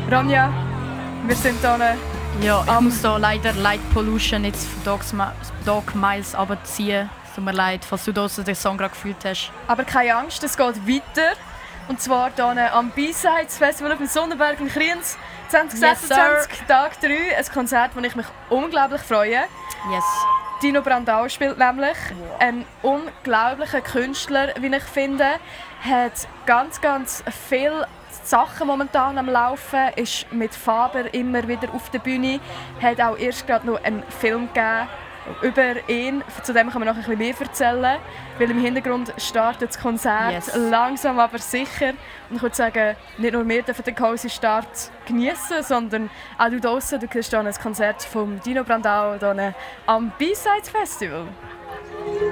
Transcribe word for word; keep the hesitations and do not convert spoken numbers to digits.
Ronja, wir sind hier. Ja, ich um, muss da leider Light Pollution jetzt von Dog, Dog Miles runterziehen. Es tut mir leid, falls du das den Song gerade gefühlt hast. Aber keine Angst, es geht weiter. Und zwar hier am B-Sides Festival auf dem Sonnenberg in Kriens. zwanzig sechsundzwanzig, yes, Tag drei. Ein Konzert, das ich mich unglaublich freue. Yes. Dino Brandao spielt nämlich. Wow. Ein unglaublicher Künstler, wie ich finde. Hat ganz, ganz viel Sachen momentan am Laufen, ist mit Faber immer wieder auf der Bühne, hat auch erst gerade noch einen Film gegeben über ihn, zu dem kann man noch ein bisschen mehr erzählen, weil im Hintergrund startet das Konzert, yes, langsam aber sicher. Und ich würde sagen, nicht nur wir dürfen den Cozy Start genießen, sondern auch du draussen, du hörst hier ein Konzert von Dino Brandao am B-Sides Festival.